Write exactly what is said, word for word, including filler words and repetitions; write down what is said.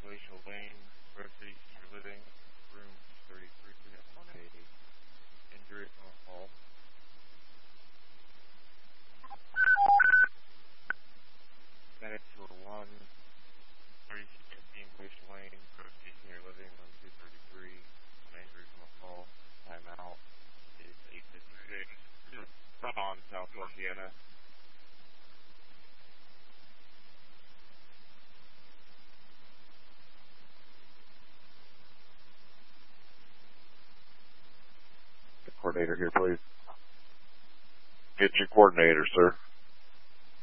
Glacial Lane, Rotate Senior Living, room thirty-three, we have one eighty. Injury on call. Medic two oh one, thirty-six fifteen Glacial Lane, Rotate Senior Living, room two thirty-three. One injury from a call. Timeout is eight fifty-six. On Southwest Sienna. Coordinator here, please. Get your coordinator, sir.